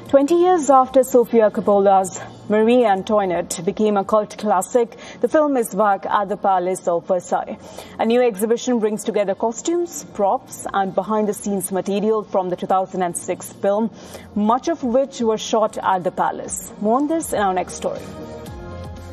20 years after Sofia Coppola's Marie Antoinette became a cult classic, the film is back at the Palace of Versailles. A new exhibition brings together costumes, props and behind-the-scenes material from the 2006 film, much of which was shot at the palace. More on this in our next story.